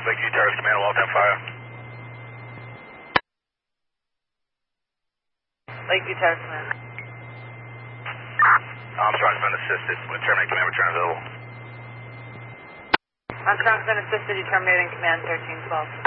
Lakeview Terrace Command, Waltham Fire. Lakeview Terrace Command. Armstrong's been assisted. We'll terminate command, return available. Armstrong's been assisted, you terminating command 1312.